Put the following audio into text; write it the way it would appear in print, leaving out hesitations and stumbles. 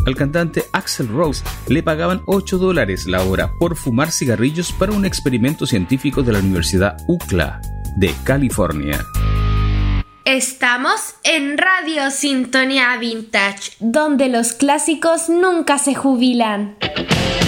al cantante Axl Rose le pagaban $8 la hora por fumar cigarrillos para un experimento científico de la Universidad UCLA de California. Estamos en Radio Sintonía Vintage, donde los clásicos nunca se jubilan.